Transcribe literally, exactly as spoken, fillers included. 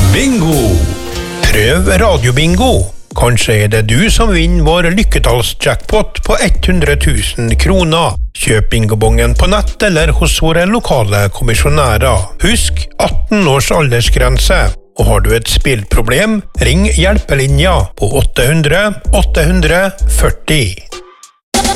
Bingo! Prøv radiobingo. Kanskje er det du som vinner vår lykketallsjackpot på hundre tusen kroner. Kjøp bingobongen på nett eller hos våre lokale kommisjonærer. Husk atten års aldersgrense. Og har du et spillproblem, ring hjelpelinja på åtte hundre åtte hundre førti.